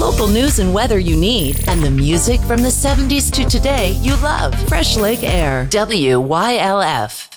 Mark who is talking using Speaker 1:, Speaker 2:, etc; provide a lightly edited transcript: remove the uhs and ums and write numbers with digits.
Speaker 1: local news and weather you need, and the music from the 70s to today you love. Fresh Lake Air. WYLF.